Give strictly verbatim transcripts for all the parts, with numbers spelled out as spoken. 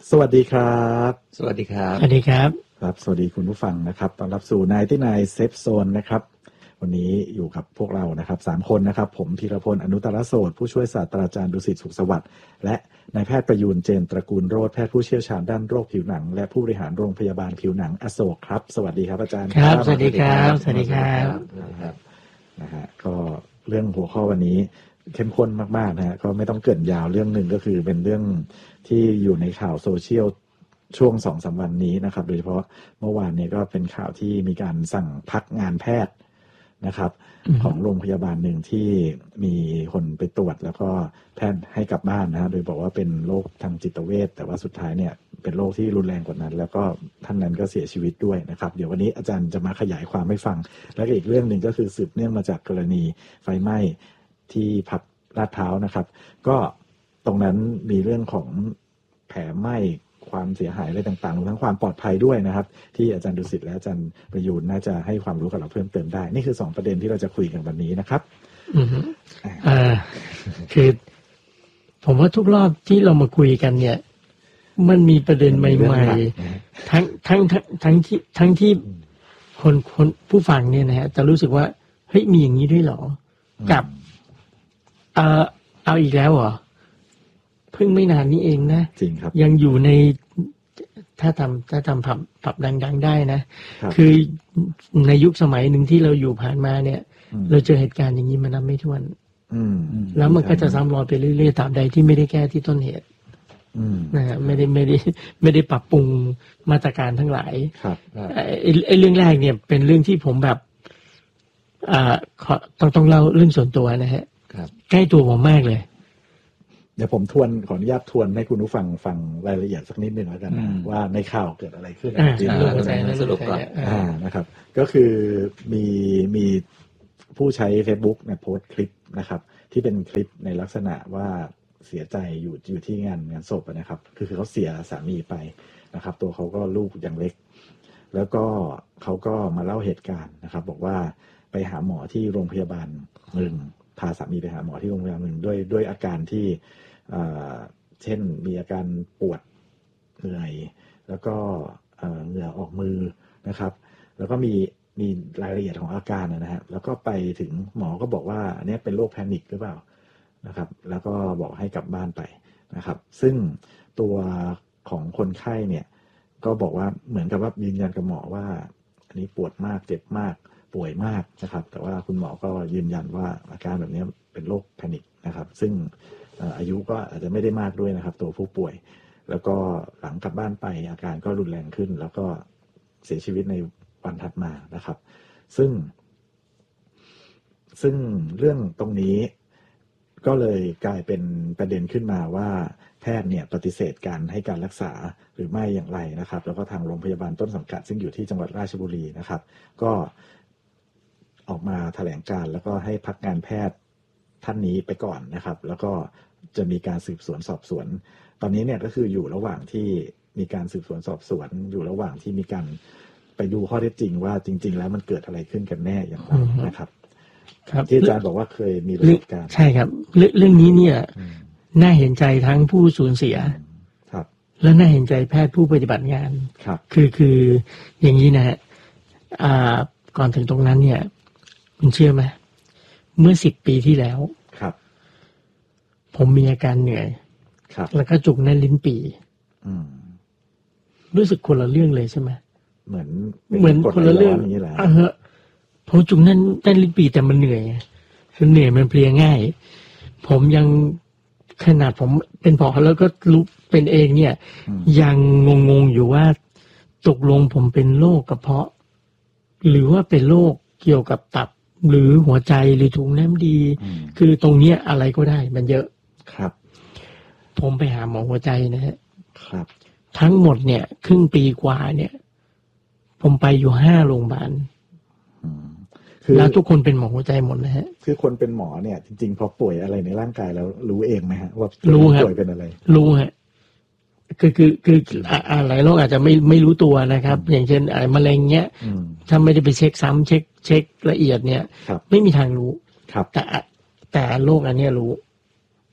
สวัสดีครับสวัสดีครับสวัสดีครับครับสวัสดีคุณผู้ฟังนะครับต้อนรับสู่นายที่นายเซฟโซนนะครับวันนี้อยู่กับพวกเรานะครับสามคนนะครับผมธีรพลอนุตตรโสตผู้ช่วยศาสตราจารย์ดุสิตสุขสวัสดิ์และนายแพทย์ประยูรเจนตระกูลโรจน์แพทย์ผู้เชี่ยวชาญด้านโรคผิวหนังและผู้บริหารโรงพยาบาลผิวหนังอโศกครับสวัสดีครับอาจารย์ครับสวัสดีครับสวัสดีครับนะครับนะฮะก็เรื่องหัวข้อวันนี้เข้มข้นมากๆนะฮะก็ไม่ต้องเกริ่นยาวเรื่องหนึ่งก็คือเป็นเรื่องที่อยู่ในข่าวโซเชียลช่วง สองถึงสาม วันนี้นะครับโดยเฉพาะเมื่อวานนี้ก็เป็นข่าวที่มีการสั่งพักงานแพทย์นะครับ mm-hmm. ของโรงพยาบาลหนึ่งที่มีคนไปตรวจแล้วก็แพทย์ให้กลับบ้านนะฮะโดยบอกว่าเป็นโรคทางจิตเวชแต่ว่าสุดท้ายเนี่ยเป็นโรคที่รุนแรงกว่านั้นแล้วก็ท่านนั้นก็เสียชีวิตด้วยนะครับเดี๋ยววันนี้อาจารย์จะมาขยายความให้ฟังแล้วก็อีกเรื่องหนึ่งก็คือสืบเนื่องมาจากกรณีไฟไหม้ที่ผับลาดพร้าวนะครับก็ตรงนั้นมีเรื่องของแผลไหม้ความเสียหายอะไรต่างๆรวมทั้งความปลอดภัยด้วยนะครับที่อาจารย์ดุสิตและอาจารย์ประยูรน่าจะให้ความรู้กับเราเพิ่มเติมได้นี่คือสองประเด็นที่เราจะคุยกันวันนี้นะครับอืออ่าคือผมว่าทุกรอบที่เรามาคุยกันเนี่ยมันมีประเด็นใหม่ๆทั้งทั้งทั้งที่ทั้งที่คนคนผู้ฟังเนี่ยนะฮะจะรู้สึกว่าเฮ้ยมีอย่างนี้ด้วยเหรอกับเอ่อเอาอีกแล้วเหรอเพิ่งไม่นานนี้เองนะจริงครับยังอยู่ในถ้าทำถ้าทำผับผับดังๆได้นะคือในยุคสมัยหนึ่งที่เราอยู่ผ่านมาเนี่ยเราเจอเหตุการณ์อย่างนี้มานับไม่ถ้วนแล้วมันก็จะซ้ำรอยไปเรื่อยๆตราบใดที่ไม่ได้แก้ที่ต้นเหตุนะฮะไม่ได้ไม่ได้ไม่ได้ปรับปรุงมาตรการทั้งหลายไอ้ไอ้เรื่องแรกเนี่ยเป็นเรื่องที่ผมแบบอ่าต้องต้องเล่าเรื่องส่วนตัวนะฮะใกล้ตัวผมมากเลยเดี๋ยวผมทวนขออนุญาตทวนให้คุณผู้ฟังฟังรายละเอียดสักนิดหนึ่งแล้วกันนะว่าในข่าวเกิดอะไรขึ้นจริงๆสรุปก่อนอ่านะครับก็คือมีมีผู้ใช้ Facebook เนี่ยโพสต์คลิปนะครับที่เป็นคลิปในลักษณะว่าเสียใจอยู่อยู่ที่งานงานศพนะครับคือคือเขาเสียสามีไปนะครับตัวเขาก็ลูกยังเล็กแล้วก็เขาก็มาเล่าเหตุการณ์นะครับบอกว่าไปหาหมอที่โรงพยาบาลหนึ่งพาสามีไปหาหมอที่โรงพยาบาลหนึ่งด้วยด้วยอาการที่เช่นมีอาการปวดเหนื่อยแล้วก็เหงื่อออกมือนะครับแล้วก็มีมีรายละเอียดของอาการนะฮะแล้วก็ไปถึงหมอก็บอกว่าอันนี้เป็นโรคแพนิคหรือเปล่านะครับแล้วก็บอกให้กลับบ้านไปนะครับซึ่งตัวของคนไข้เนี่ยก็บอกว่าเหมือนกับว่ายืนยันกับหมอว่าอันนี้ปวดมากเจ็บมากป่วยมากนะครับแต่ว่าคุณหมอก็ยืนยันว่าอาการแบบนี้เป็นโรคแพนิคนะครับซึ่งอายุก็อาจจะไม่ได้มากด้วยนะครับตัวผู้ป่วยแล้วก็หลังกลับบ้านไปอาการก็รุนแรงขึ้นแล้วก็เสียชีวิตในวันถัดมานะครับซึ่งซึ่งเรื่องตรงนี้ก็เลยกลายเป็นประเด็นขึ้นมาว่าแพทย์เนี่ยปฏิเสธการให้การรักษาหรือไม่อย่างไรนะครับแล้วก็ทางโรงพยาบาลต้นสังกัดซึ่งอยู่ที่จังหวัดราชบุรีนะครับก็ออกมาแถลงการแล้วก็ให้พักงานแพทย์ท่านนี้ไปก่อนนะครับแล้วก็จะมีการสืบสวนสอบสวนตอนนี้เนี่ยก็คืออยู่ระหว่างที่มีการสืบสวนสอบสวนอยู่ระหว่างที่มีการไปดูข้อเท็จจริงว่าจริงๆแล้วมันเกิดอะไรขึ้นกันแน่อย่างไรนะครับที่อาจารย์บอกว่าเคยมีประสบการณ์ใช่ครับเรื่องนี้เนี่ยน่าเห็นใจทั้งผู้สูญเสียครับและน่าเห็นใจแพทย์ผู้ปฏิบัติงานครับคือคืออย่างนี้นะฮะก่อนถึงตรงนั้นเนี่ยคุณเชื่อไหมเมื่อสิบปีที่แล้วครับผมมีอาการเหนื่อยครับแล้วก็จุกแน่นลิ้นปี่รู้สึกคนละเรื่องเลยใช่ไหมเหมือนเหมือนคนละเรื่องนี้แหละอ่าฮะผมจุกแน่นแน่นลิ้นปี่แต่มันเหนื่อยคือเหนื่อยมันเพลียง่ายผมยังขนาดผมเป็นผอแล้วก็รู้เป็นเองเนี่ยยังงงๆอยู่ว่าตกลงผมเป็นโรคกระเพาะหรือว่าเป็นโรคเกี่ยวกับตับหรือหัวใจหรือถุงน้ำดีคือตรงเนี้ยอะไรก็ได้มันเยอะครับผมไปหาหมอหัวใจนะฮะครับทั้งหมดเนี่ยครึ่งปีกว่าเนี่ยผมไปอยู่ห้าโรงพยาบาลแล้วทุกคนเป็นหมอหัวใจหมดนะฮะคือคนเป็นหมอเนี่ยจริงๆพอป่วยอะไรในร่างกายแล้วรู้เองไหมฮะว่าป่วยเป็นอะไรรู้ฮะคือคือคืออะไรโรคอาจจะไม่ไม่รู้ตัวนะครับอย่างเช่นไอ้มะเร็งเงี้ยถ้าไม่ได้ไปเช็คซ้ำเช็คเช็คละเอียดเนี่ยไม่มีทางรู้แต่แต่โรคอันนี้รู้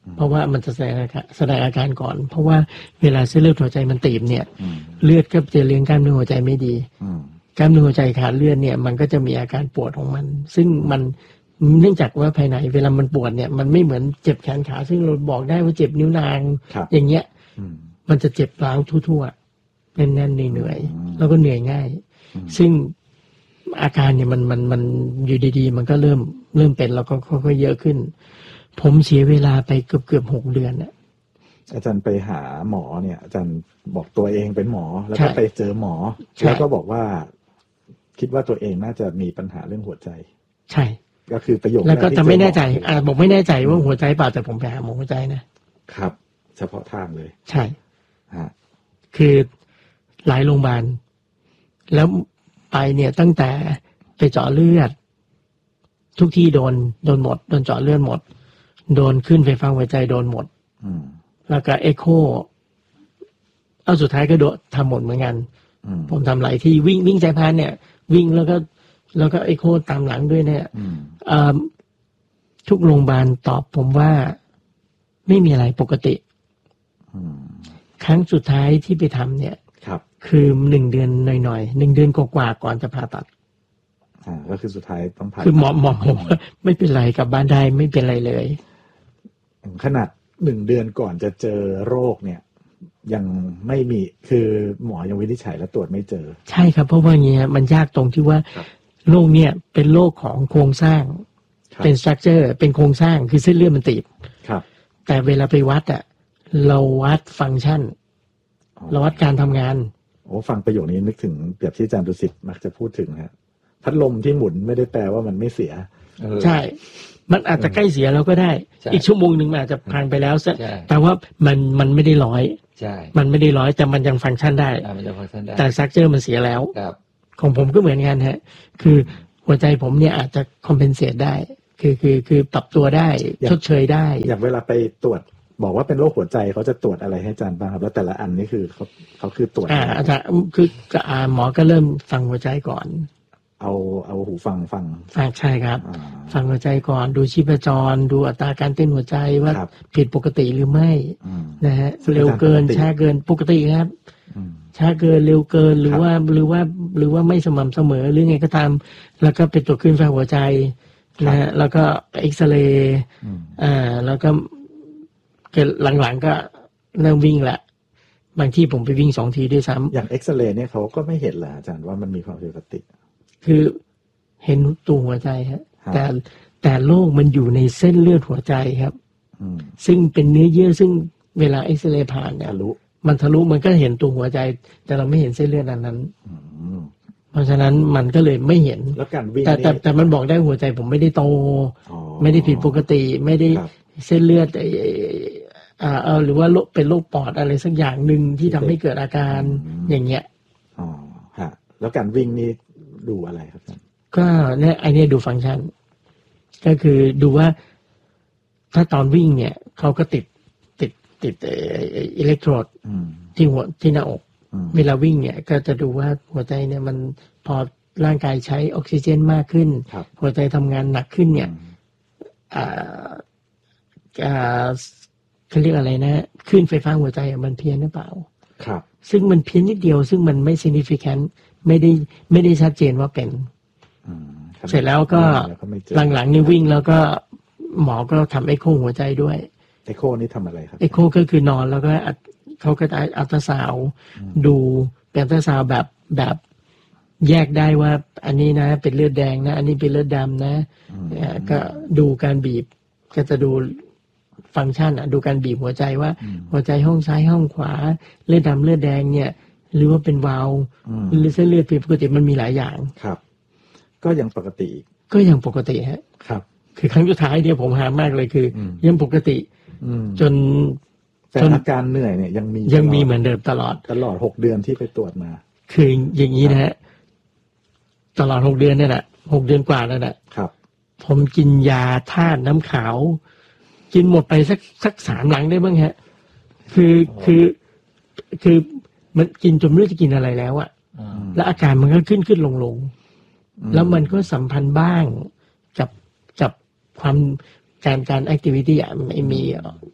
เพราะว่ามันจะแสดงอาการแสดงอาการก่อนเพราะว่าเวลาเส้นเลือดหัวใจมันตีบเนี่ยเลือดก็จะเลี้ยงกล้ามเนื้อหัวใจไม่ดีกล้ามเนื้อหัวใจขาดเลือดเนี่ยมันก็จะมีอาการปวดของมันซึ่งมันเนื่องจากว่าภายในเวลามันปวดเนี่ยมันไม่เหมือนเจ็บแขนขาซึ่งเราบอกได้ว่าเจ็บนิ้วนางอย่างเงี้ยมันจะเจ็บร้าวทั่วๆแน่นๆเหนื่อยๆแล้วก็เหนื่อยง่ายซึ่งอาการเนี่ยมันมันมันอยู่ดีๆมันก็เริ่มเริ่มเป็นแล้วก็ค่อยๆเยอะขึ้นผมเสียเวลาไปเกือบเกือบหกเดือนน่ะอาจารย์ไปหาหมอเนี่ยอาจารย์บอกตัวเองเป็นหมอแล้วก็ไปเจอหมอแล้วก็บอกว่าคิดว่าตัวเองน่าจะมีปัญหาเรื่องหัวใจใช่ก็คือประโยคแล้วก็จะไม่แน่ใจอ่าบอกไม่แน่ใจว่าหัวใจเปล่าแต่ผมไปหาหมอหัวใจนะครับเฉพาะทางเลยใช่ฮะคือหลายโรงพยาบาลแล้วไปเนี่ยตั้งแต่ไปเจาะเลือดทุกที่โดนโดนหมดโดนเจาะเลือดหมดโดนขึ้นไฟฟ้าหัวใจโดนหมดแล้วก็เอ็กโคเอาสุดท้ายก็โดนทำหมดเหมือนกันผมทำหลายที่วิ่งวิ่งใจพานเนี่ยวิ่งแล้วก็แล้วก็เอ็กโคตามหลังด้วยเนี่ยทุกโรงพยาบาลตอบผมว่าไม่มีอะไรปกติครั้งสุดท้ายที่ไปทำเนี่ยคือหนึ่งเดือนหน่อยๆหนึ่งเดือนกว่าๆก่อนจะผ่าตัดอ่าก็คือสุดท้ายต้องผ่าคือหมอหมอผมไม่เป็นไรกลับบ้านได้ไม่เป็นไรเลยขนาดหนึ่งเดือนก่อนจะเจอโรคเนี่ยยังไม่มีคือหมอยังวินิจฉัยและตรวจไม่เจอใช่ครับเพราะว่าอย่างเงี้ยมันยากตรงที่ว่าโรคเนี่ยเป็นโรคของโครงสร้างเป็นสตรัคเจอร์เป็นโครงสร้างคือเส้นเลือดมันตีบครับแต่เวลาไปวัดอ่ะเราวัดฟังก์ชันเราวัดการทำงานโอ้ฟังประโยคนี้นึกถึงแบบที่อาจารย์ดุสิตมักจะพูดถึงฮะพัดลมที่หมุนไม่ได้แปลว่ามันไม่เสียใช่มันอาจจะใกล้เสียแล้วก็ได้อีกชั่วโมงหนึ่งมันอาจจะพังไปแล้วแต่ว่ามันมันไม่ได้ร้อยมันไม่ได้ร้อยแต่มันยังฟังก์ชันได้แต่สตรัคเจอร์มันเสียแล้วของผมก็เหมือนกันฮะคือหัวใจผมเนี่ยอาจจะคอมเพนเซตได้คือคือคือปรับตัวได้ชดเชยได้อย่างเวลาไปตรวจบอกว่าเป็นโรคหัวใจเขาจะตรวจอะไรให้อาจารย์บ้างครับแล้วแต่ละอันนี่คือเขาเขาคือตรวจอ่าอาจารย์คือหมอก็เริ่มฟังหัวใจก่อนเอาเอาหูฟังฟังฟังใช่ครับฟังหัวใจก่อนดูชีพจรดูอัตราการเต้นหัวใจว่าผิดปกติหรือไม่นะฮะเร็วเกินช้าเกินปกติครับช้าเกินเร็วเกินหรือว่าหรือว่าหรือว่าไม่สม่ำเสมอหรือไงก็ตามแล้วก็เป็นตัวขึ้นไฟหัวใจนะฮะแล้วก็เอ็กซเรย์อ่าแล้วก็หลังๆก็เริ่มวิ่งละบางที่ผมไปวิ่งสองทีด้วยซ้ำอย่างเอ็กซเรย์เนี่ยเขาก็ไม่เห็นแหละอาจารย์ว่ามันมีความผิดปกติคือเห็นตัวหัวใจฮะแต่แต่โรคมันอยู่ในเส้นเลือดหัวใจครับซึ่งเป็นเนื้อเยื่อซึ่งเวลาเอ็กซเรย์ผ่านเนี่ยมันทะลุมันก็เห็นตัวหัวใจแต่เราไม่เห็นเส้นเลือดนั้นนั้นเพราะฉะนั้นมันก็เลยไม่เห็นแต่แต่แต่มันบอกได้หัวใจผมไม่ได้โตไม่ได้ผิดปกติไม่ได้เส้นเลือดอ่าเออหรือว่าเป็นโรคปอดอะไรสักอย่างหนึ่งที่ทำให้เกิดอาการอย่างเงี้ยอ๋อฮะแล้วการวิ่งนี่ดูอะไรครับก็เนี่ยไอเนี่ยดูฟังก์ชันก็คือดูว่าถ้าตอนวิ่งเนี่ยเขาก็ติดติดติดอิเล็กโทรดที่หัวที่หน้าอกเวลาวิ่งเนี่ยก็จะดูว่าหัวใจเนี่ยมันพอร่างกายใช้ออกซิเจนมากขึ้นหัวใจทำงานหนักขึ้นเนี่ยอ่าอ่าเขาเรียกอะไรนะขึ้นไฟฟ้าหัวใจมันเพี้ยนหรือเปล่าครับซึ่งมันเพี้ยนนิดเดียวซึ่งมันไม่ significant ไม่ได้ไม่ได้ชัดเจนว่าเป็นเสร็จแล้วก็หลังๆนี่วิ่งแล้วก็หมอก็ทำเอ็กโคหัวใจด้วยเอ็กโคนี่ทำอะไรครับเอ็กโคก็คือนอนแล้วก็เขาก็ได้อัลตราซาวด์ดูเป็นอัลตราซาวด์แบบแบบแยกได้ว่าอันนี้นะเป็นเลือดแดงนะอันนี้เป็นเลือดดำนะก็ดูการบีบก็จะดูฟังก์ชันอ่ะดูการบีบหัวใจว่าหัวใจห้องซ้ายห้องขวาเลือดดำเลือดแดงเนี่ยหรือว่าเป็นวาล์วหรือเส้นเลือดผิดปกติมันมีหลายอย่างครับก็ยังปกติก็ยังปกติฮะครับคือครั้งสุดท้ายเนี่ยผมหามากเลยคือยังปกติจนแต่อาการเหนื่อยเนี่ยยังมียังมีเหมือนเดิมตลอดตลอดหกเดือนที่ไปตรวจมาคืออย่างนี้นะฮะตลอดหกเดือนเนี่ยแหละหกเดือนกว่าแล้วแหละครับผมกินยาธาตุน้ำขาวกินหมดไปสักสักสามหลังได้บ้างฮะคือคือคือมันกินจนไม่รู้จะกินอะไรแล้วอะแล้วอาการมันก็ขึ้นขึ้นลงลงแล้วมันก็สัมพันธ์บ้างกับกับความการการแอคทิวิตี้อ่ะไม่มี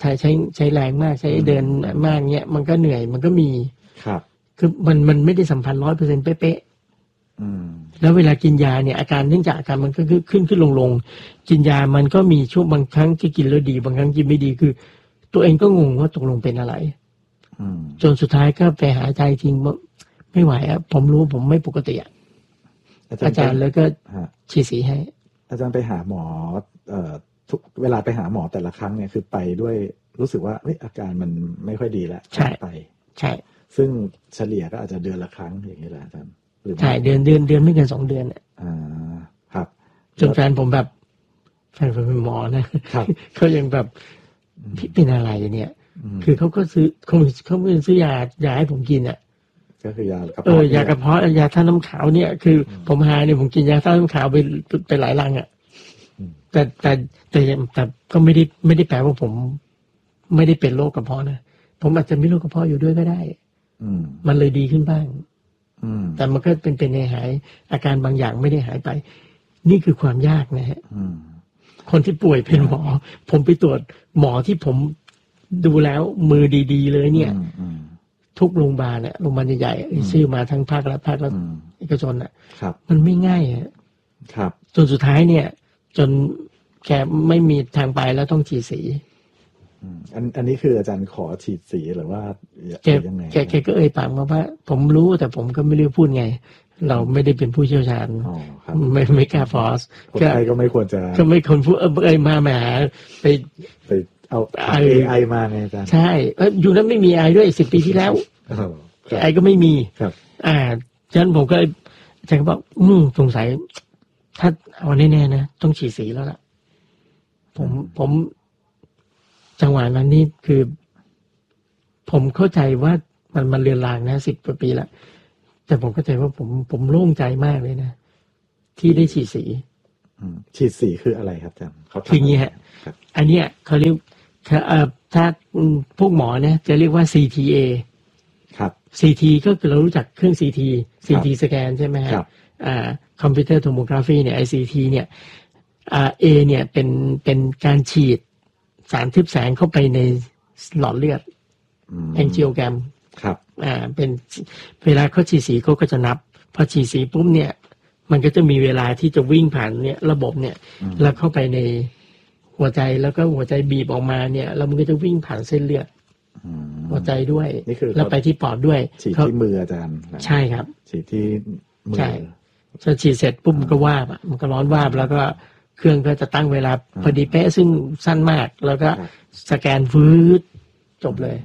ถ้าใช้ใช้แรงมากใช้เดินมากเนี้ยมันก็เหนื่อยมันก็มีครับคือมันมันไม่ได้สัมพันธ์ร้อยเปอร์เซ็นต์เป๊ะๆแล้วเวลากินยาเนี่ยอาการเนื่องจากอาการมันก็คือขึ้นขึ้นลงลงกินยามันก็มีช่วงบางครั้งที่กินแล้วดีบางครั้งกินไม่ดีคือตัวเองก็งงว่าตกลงเป็นอะไรจนสุดท้ายก็ไปหาใจจริงว่าไม่ไหวอ่ะผมรู้ผมไม่ปกติอ่ะอาจารย์แล้วก็ฉีดสีให้อาจารย์ไปหาหมอเอ่อทุกเวลาไปหาหมอแต่ละครั้งเนี่ยคือไปด้วยรู้สึกว่าเอ้ยอาการมันไม่ค่อยดีแล้วใช่ไปใช่ซึ่งเฉลี่ยก็อาจจะเดือนละครั้งอย่างนี้แหละอาจารย์หรือใช่เดือนเดือนเดือนไม่เกินสองเดือนอ่าครับจนแฟนผมแบบแฟนผมเป็นหมอนะครับเขายังแบบพี่เป็นอะไรเนี่ยคือเขาก็ซื้อเขาเขาไม่ซื้อยายาให้ผมกินอ่ะก็คือยากระเพาะเออยากระเพาะยาท่าน้ำขาวเนี่ยคือผมหาเนี่ยผมกินยาท่าน้ำขาวไปไปหลายลังอ่ะแต่แต่แต่แต่ก็ไม่ได้ไม่ได้แปลว่าผมไม่ได้เป็นโรคกระเพาะนะผมอาจจะมีโรคกระเพาะอยู่ด้วยก็ได้มันเลยดีขึ้นบ้างแต่มันก็เป็นเป็นในหายอาการบางอย่างไม่ได้หายไปนี่คือความยากนะฮะคนที่ป่วยเป็นหมอผมไปตรวจหมอที่ผมดูแล้วมือดีๆเลยเนี่ยทุกโรงพยาบาลเนี่ยโรงพยาบาลใหญ่ๆชื่อมาทั้งภาครัฐภาครัฐเอกชนอ่ะมันไม่ง่ายอ่ะจนสุดท้ายเนี่ยจนแกไม่มีทางไปแล้วต้องฉีดสีอันอันนี้คืออาจารย์ขอฉีดสีหรือว่าแกแกแกก็เอ่ยปากมาว่าผมรู้แต่ผมก็ไม่รู้พูดไงเราไม่ได้เป็นผู้เชี่ยวชาญไม่ไม่กล้าฟอสคนไทยก็ไม่ควรจะก็ไม่ควรพูดเอ่ยมาแหมไปไปเอาเอไอมาไงอาจารย์ใช่อยู่นั้นไม่มีไอด้วยสิบปีที่แล้วไอก็ไม่มีอ่าฉะนั้นผมก็อาจารย์ก็บอกอืมสงสัยถ้าเอาแน่ๆนะต้องฉีดสีแล้วล่ะผมผมจังหวะนั้นนี่คือ ผมเข้าใจว่ามันมันเลือนลางนะสิบกว่าปีแล้วแต่ผมเข้าใจว่าผมผมโล่งใจมากเลยนะที่ได้ฉีดสีฉีดสีคืออะไรครับอาจารย์เขาคืออย่างนี้ฮะอันเนี้ยเขาเรียกถ้าพวกหมอเนี่ยจะเรียกว่า ซี ที เอครับซี ที ก็คือเรารู้จักเครื่อง ซี ที ซี ที สแกนใช่ไหมฮะอ่าคอมพิวเตอร์โทโมกราฟีเนี่ย ไอ ซี ที เนี่ยอ่า A เนี่ยเป็นเป็นการฉีดสารทึบแสงเข้าไปในหลอดเลือดแองจิโอแกรมครับอ่าเป็นเวลาเขาฉีดสีเขาก็จะนับพอฉีดสีปุ๊บเนี่ยมันก็จะมีเวลาที่จะวิ่งผ่านเนี่ยระบบเนี่ยแล้วเข้าไปในหัวใจแล้วก็หัวใจบีบออกมาเนี่ยแล้วมันก็จะวิ่งผ่านเส้นเลือดหัวใจด้วยแล้วไปที่ปอดด้วยฉีดที่มืออาจารย์ใช่ครับฉีดที่มือใช่พอฉีดเสร็จปุ๊บมันก็วาบอ่ะมันก็ร้อนวาบแล้วก็เครื่องก็จะตั้งเวลาพอดีเป๊ะซึ่งสั้นมากแล้วก็สแกนฟื้นจบเลย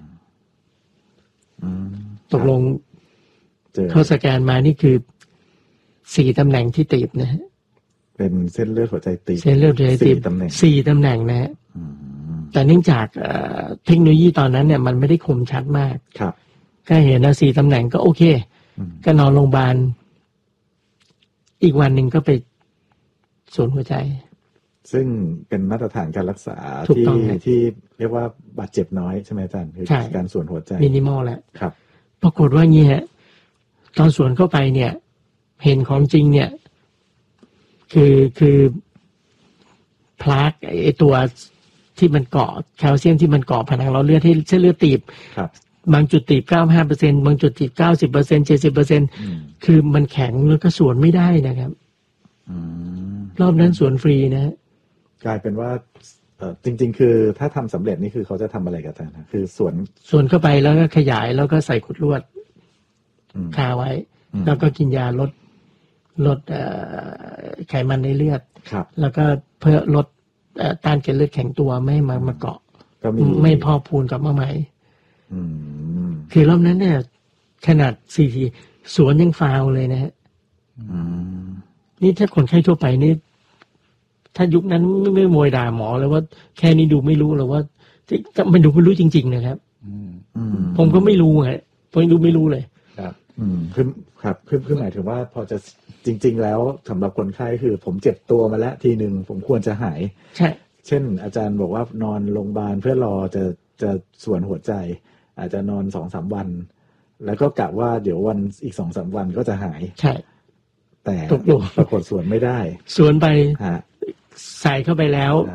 ตกลงเขาสแกนมานี่คือสี่ตำแหน่งที่ตีบนะฮะเป็นเส้นเลือดหัวใจตีบเส้นเลือดหัวใจตีบตำแหน่งสี่ตำแหน่งนะฮะแต่เนื่องจากเทคโนโลยีตอนนั้นเนี่ยมันไม่ได้คมชัดมากครับก็เห็นนะสี่ตำแหน่งก็โอเคก็นอนโรงพยาบาลอีกวันหนึ่งก็ไปศูนย์หัวใจซึ่งเป็นมาตรฐานการรักษาที่ที่เรียกว่าบาดเจ็บน้อยใช่ไหมอาจารย์คือการส่วนหัวใจมินิมอลแหละครับปรากฏว่างี้ฮะตอนส่วนเข้าไปเนี่ยเห็นของจริงเนี่ยคือคือพลาสไอตัวที่มันเกาะแคลเซียมที่มันเกาะผนังหลอดเลือดให้เส้นเลือดตีบครับบางจุดตีบ เก้าสิบห้าเปอร์เซ็นต์ บางจุดตีบ เก้าสิบเปอร์เซ็นต์ เจ็ดสิบเปอร์เซ็นต์ คือมันแข็งแล้วก็ส่วนไม่ได้นะครับรอบนั้นส่วนฟรีนะฮะกลายเป็นว่าเออจริงๆคือถ้าทำสำเร็จนี่คือเขาจะทำอะไรกันนะคือส่วนส่วนเข้าไปแล้วก็ขยายแล้วก็ใส่ขุดลวดคาไว้แล้วก็กินยาลดลดไขมันในเลือดแล้วก็เพื่อลดต้านเกล็ดเลือดแข็งตัวไม่ให้มามาเกาะไม่พอพูนกับมะไหมคือรอบนั้นเนี่ยขนาดซีทีสวนยังฟาวเลยนะฮะนี่ถ้าคนไข้ทั่วไปนี่ถ้ายุคนั้นไม่ไม่โมยด่าหมอเลยว่าแค่นี้ดูไม่รู้หรือว่ามันดูไม่รู้จริงๆนะครับผมก็ไม่รู้ไงผมดูไม่รู้เลยครับอืมคือครับคือคือหมายถึงว่าพอจะจริงๆแล้วสำหรับคนไข้คือผมเจ็บตัวมาแล้วทีหนึ่งผมควรจะหายใช่เช่นอาจารย์บอกว่านอนโรงพยาบาลเพื่อรอจะจะส่วนหัวใจอาจจะนอนสองสามวันแล้วก็กะว่าเดี๋ยววันอีกสองสามวันก็จะหายใช่แต่ปรากฏส่วนไม่ได้ส่วนไปฮะใส่เข้าไปแล้ว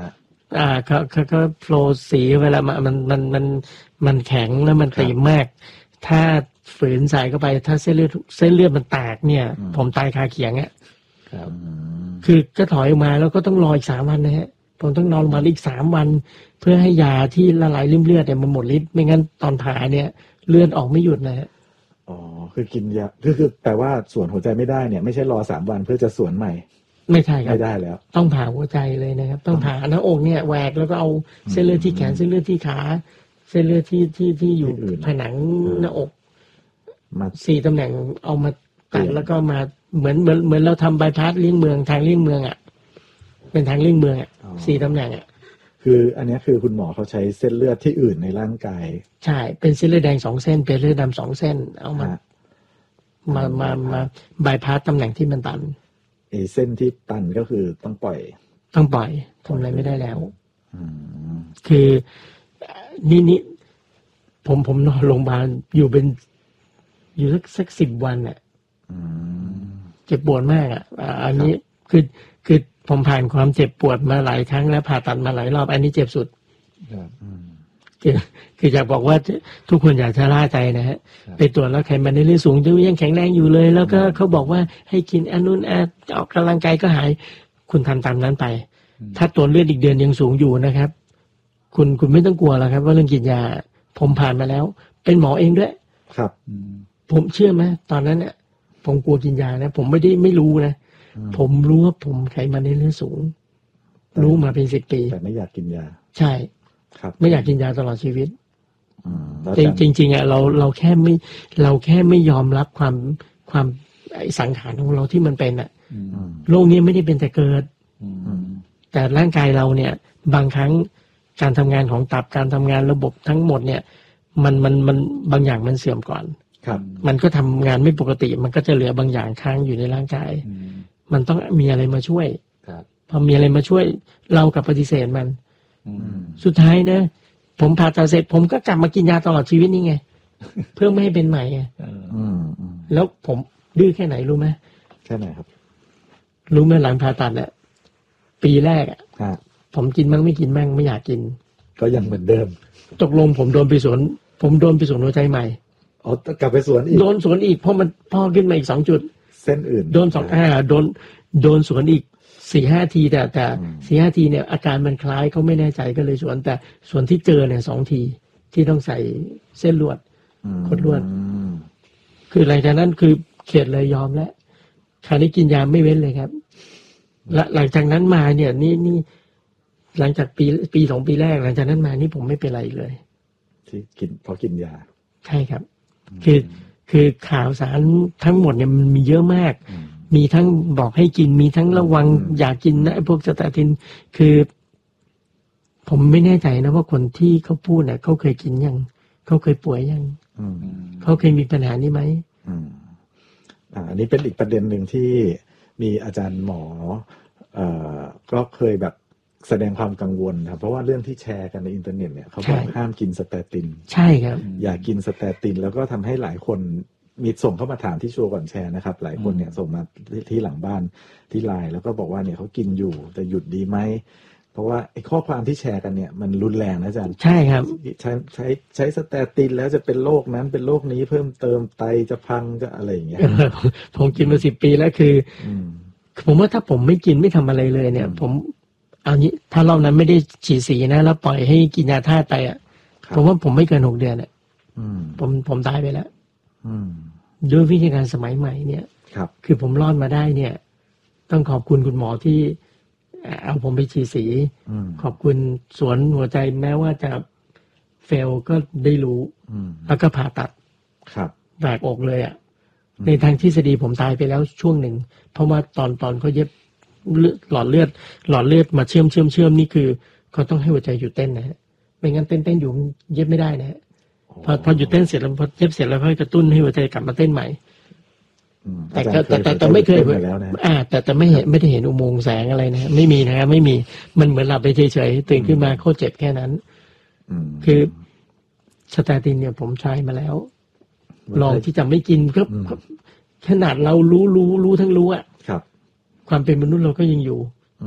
อ่าเขาเขาเขาโฟลว์สีเวลามันมันมันมันแข็งแล้วมันตีมาก ถ้าฝืนใส่เข้าไปถ้าเส้นเลือดเส้นเลือดมันแตกเนี่ย ผมตายคาเขียงอ่ะครับคือก็ถอยออกมาแล้วก็ต้องรออีกสามวันนะฮะผมต้องนอนมาอีกสามวัน เพื่อให้ยาที่ละลายริ่มเลือดเนี่ยมันหมดฤทธิ์ไม่งั้นตอนผ่าเนี่ยเลือดออกไม่หยุดนะฮะอ๋อคือกินยาคือคือแปลว่าสวนหัวใจไม่ได้เนี่ยไม่ใช่รอสามวันเพื่อจะสวนใหม่ไม่ใช่ครับไม่ได้แล้วต้องผ่าหัวใจเลยนะครับต้องผ่าหน้าอกเนี่ยแหวกแล้วก็เอาเส้นเลือดที่แขนเส้นเลือดที่ขาเส้นเลือดที่ที่ที่อยู่ผนังหน้าอกมาสี่ตำแหน่งเอามาตัดแล้วก็มาเหมือนเหมือนเหมือนเราทำบายพาสเลี่ยงเมืองทางเลี่ยงเมืองอ่ะเป็นทางเลี่ยงเมืองอ่ะสี่ตำแหน่งอ่ะคืออันนี้คือคุณหมอเขาใช้เส้นเลือดที่อื่นในร่างกายใช่เป็นเส้นเลือดแดงสองเส้นเป็นเลือดดำสองเส้นเอามามามามาบายพาสตำแหน่งที่มันตันไอ้เส้นที่ตันก็คือต้องปล่อยต้องปล่อยทำอะไรไม่ได้แล้วคือนี่นี่ผมผมนอนโรงพยาบาลอยู่เป็นอยู่สักสักสิบวันอ่ะเจ็บปวดมากอ่ะอันนี้คือคือผมผ่านความเจ็บปวดมาหลายครั้งแล้วผ่าตัดมาหลายรอบอันนี้เจ็บสุดคือคืออยากบอกว่าทุกคนอยากจะล่าใจนะฮะไปตรวจแล้วไขมันในเลือดสูงยังแข็งแรงอยู่เลยแล้วก็เขาบอกว่าให้กินอันนู้นออกกำลังกายก็หายคุณทำตามนั้นไปถ้าตัวเลือดอีกเดือนยังสูงอยู่นะครับคุณคุณไม่ต้องกลัวแล้วครับว่าเรื่องกินยาผมผ่านมาแล้วเป็นหมอเองด้วยครับผมเชื่อไหมตอนนั้นเนี่ยผมกลัวกินยานะผมไม่ได้ไม่รู้นะผมรู้ว่าผมไขมันในเลือดสูงรู้มาเป็นสิบปีแต่ไม่อยากกินยาใช่ครับไม่อยากกินยาตลอดชีวิตจริงจริงๆอ่ะเราเราแค่ไม่เราแค่ไม่ยอมรับความความสังขารของเราที่มันเป็นอ่ะโรคนี้ไม่ได้เป็นแต่เกิดแต่ร่างกายเราเนี่ยบางครั้งการทำงานของตับการทำงานระบบทั้งหมดเนี่ยมันมันมันบางอย่างมันเสื่อมก่อนครับมันก็ทำงานไม่ปกติมันก็จะเหลือบางอย่างค้างอยู่ในร่างกายมันต้องมีอะไรมาช่วยพอมีอะไรมาช่วยเรากับปฏิเสธมันสุดท้ายนะผมผ่าตัดเสร็จผมก็กลับมากินยาตลอดชีวิตนี่ไงเพื่อไม่ให้เป็นใหม่ไงแล้วผมดื้อแค่ไหนรู้ไหมแค่ไหนครับรู้ไหมหลังผ่าตัดเนี่ยปีแรกอ่ะผมกินมั่งไม่กินมั่งไม่อยากกินก็ยังเหมือนเดิมตกลงผมโดนไปสวนผมโดนไปสวนหัวใจใหม่อ๋อกลับไปสวนอีกโดนสวนอีกเพราะมันพ่อขึ้นมาอีกสองจุดเส้นอื่นโดนสองอ่าโดนโดนสวนอีกสี่ห้าทีแต่แต่สี่ห้าทีเนี่ยอาการมันคล้ายเขาไม่แน่ใจก็เลยสวนแต่ส่วนที่เจอเนี่ยสองทีที่ต้องใส่เส้นลวดขดลวดคือหลังจากนั้นคือเข็ดเลยยอมแล้วคราวนี้กินยาไม่เว้นเลยครับและหลังจากนั้นมาเนี่ยนี่นี่หลังจากปีปีสองปีแรกหลังจากนั้นมานี่ผมไม่เป็นไรเลยที่กินพอกินยาใช่ครับคือคือข่าวสารทั้งหมดเนี่ยมันมีเยอะมากมีทั้งบอกให้กินมีทั้งระวังอยากกินนะพวกสเตตินคือผมไม่แน่ใจนะว่าคนที่เขาพูดเนี่ยเขาเคยกินยังเขาเคยป่วยยังเขาเคยมีปัญหานี้ไหมอ่าอันนี้เป็นอีกประเด็นหนึ่งที่มีอาจารย์หมอเอ่อก็เคยแบบแสดงความกังวลครับเพราะว่าเรื่องที่แชร์กันในอินเทอร์เน็ตเนี่ยเขาบอกห้ามกินสเตตินใช่ครับอย่ากินสเตตินแล้วก็ทำให้หลายคนมีส่งเข้ามาถามที่ชัวร์ก่อนแชร์นะครับหลายคนเนี่ยส่งมาที่หลังบ้านที่ไลน์แล้วก็บอกว่าเนี่ยเขากินอยู่แต่หยุดดีไหมเพราะว่าไอ้ข้อความที่แชร์กันเนี่ยมันรุนแรงนะอาจารย์ใช่ครับใช้ใช้ใช้สเตตินแล้วจะเป็นโรคนั้นเป็นโรคนี้เพิ่มเติมไตจะพังจะอะไรอย่างเงี้ยผมกินมาสิบปีแล้วคือผมว่าถ้าผมไม่กินไม่ทำอะไรเลยเนี่ยผมเอางี้ถ้ารอบนั้นไม่ได้ฉีดสีนะแล้วปล่อยให้กินยาธาตุไปอ่ะผมว่าผมไม่เกินหกเดือนอ่ะผมผมตายไปแล้วด้วยวิธีการสมัยใหม่เนี่ยครับคือผมรอดมาได้เนี่ยต้องขอบคุณคุณหมอที่เอาผมไปฉีดสีขอบคุณสวนหัวใจแม้ว่าจะเฟลก็ได้รู้แล้วก็ผ่าตัดครับแบกอกเลยอ่ะในทางทฤษฎีผมตายไปแล้วช่วงหนึ่งเพราะว่าตอนตอนเขาเย็บหลอดเลือดหลอดเลือดมาเชื่อมเชื่อมเชื่อมนี่คือเขาต้องให้หัวใจหยุดเต้นนะฮะไม่งั้นเต้นเต้นอยู่เย็บไม่ได้นะฮะพอพอหยุดเต้นเสร็จแล้วพอเย็บเสร็จแล้วค่อยกระตุ้นให้หัวใจกลับมาเต้นใหม่แต่แต่แต่แต่ไม่เคยอ่าแต่แต่ไม่เห็นไม่ได้เห็นอุโมงค์แสงอะไรนะไม่มีนะครับไม่มีมันเหมือนหลับไปเฉยๆตื่นขึ้นมาโคตรเจ็บแค่นั้นคือสเตตินเนี่ยผมใช้มาแล้วลองที่จะไม่กินก็ขนาดเรารู้รู้รู้ทั้งรู้อ่ะความเป็นมนุษย์เราก็ยังอยู่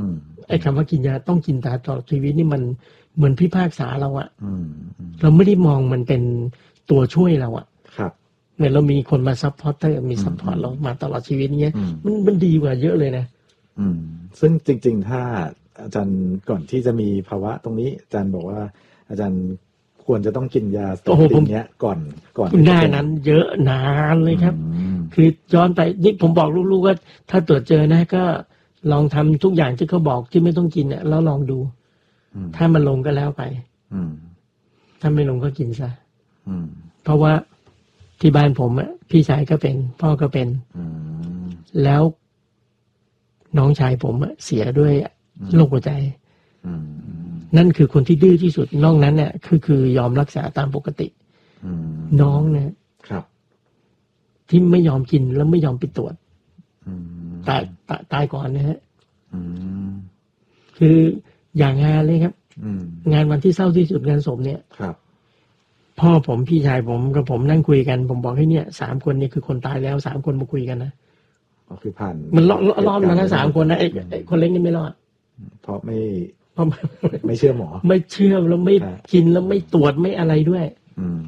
ไอ้คำว่ากินยาต้องกินตาตลอดชีวิตนี่มันเหมือนพิพากษาเราอะอืมอืมเราไม่ได้มองมันเป็นตัวช่วยเราอะครับเหมือนเรามีคนมาซัพพอร์ตเตอร์มีซัพพอร์ตอืมเรามาตลอดชีวิตเงี้ยอืมมันมันดีกว่าเยอะเลยนะอืมซึ่งจริง ๆ ถ้าอาจารย์ก่อนที่จะมีภาวะตรงนี้อาจารย์บอกว่า อาจารย์ควรจะต้องกินยาสเตียโอ้โหรผอมยด์เนี้ยก่อนก่อนหน้าที่จะเป็นั้นเยอะนานเลยครับอืมคือย้อนไปนี่ผมบอกลูกๆว่า ถ้าตรวจเจอนะ ก็ลองทำทุกอย่างที่เขาบอกที่ไม่ต้องกินเนี่ยแล้วลองดูอืมถ้ามันลงก็แล้วไปอืมถ้าไม่ลงก็กินซะอืมเพราะว่าที่บ้านผมอะพี่ชายก็เป็น พ่อก็เป็นอืมแล้วน้องชายผมอะเสียด้วยโรคหัวใจอืมนั่นคือคนที่ดื้อที่สุดนอกนั้นเนี่ยคือคือยอมรักษาตามปกติอืมน้องเนี่ยครับที่ไม่ยอมกินแล้วไม่ยอมไปตรวจอืมตายตายตายก่อนนะฮะอืมคืออย่างงานเลยครับอืมงานวันที่เศร้าที่สุดงานศพเนี่ยครับพ่อผมพี่ชายผมกับผมนั่งคุยกัน ผมบอกให้เนี่ยสามคนเนี่ยคือคนตายแล้วสามคนมาคุยกันนะก็คือผ่านมันรอดรอดมาทั้งสามคนนะไอ้ไอ้คนเล็กนี่ไม่รอดเพราะไม่เพราะไม่เชื่อหมอไม่เชื่อแล้วไม่ครับกินแล้วไม่ตรวจไม่อะไรด้วยอืม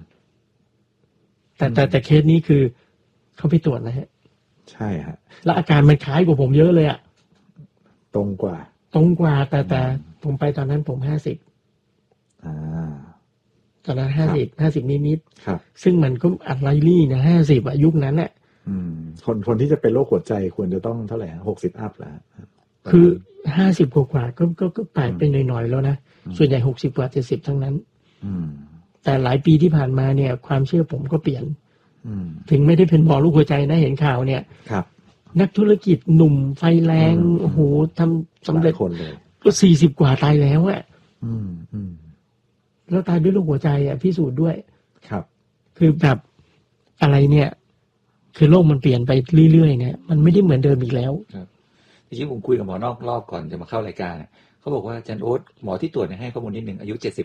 แต่แต่แต่เคสนี้คือเขาไปตรวจนะฮะใช่ฮะแล้วอาการมันคล้ายกว่าผมเยอะเลยอะตรงกว่าตรงกว่าแต่แต่ผมไปตอนนั้นผมห้าสิบอ่าตอนนั้นห้าสิบห้าสิบนิดครับๆซึ่งมันก็อัดไลลี่นะห้าสิบอะยุคนั้นอะอืม คนคนที่จะเป็นโรคหัวใจควรจะต้องเท่าไหร่หกสิบอัพแล้วคือห้าสิบกว่าๆก็ก็ก็แปลกไปหน่อยๆแล้วนะ ส่วนใหญ่หกสิบกว่าเจ็ดสิบทั้งนั้นอืมแต่หลายปีที่ผ่านมาเนี่ย ความเชื่อผมก็เปลี่ยนอืมถึงไม่ได้เป็นหมอลูกหัวใจนะเห็นข่าวเนี่ยครับนักธุรกิจหนุ่มไฟแรงอืมโอ้โหทำสำเร็จหลายคนเลยก็สี่สิบกว่าตายแล้วอะอืม อืมแล้วตายด้วยโรคหัวใจอะพิสูจน์ด้วยครับคือแบบอะไรเนี่ย คือโลกมันเปลี่ยนไปเรื่อยๆเนี่ยมันไม่ได้เหมือนเดิมอีกแล้วครับจริงๆผมคุยกับหมอนอกรอบก่อนจะมาเข้ารายการเขาบอกว่าอาจารย์โอ๊ตหมอที่ตรวจเนี่ยให้ข้อมูลนิดหนึ่งอายุเจ็ดสิบ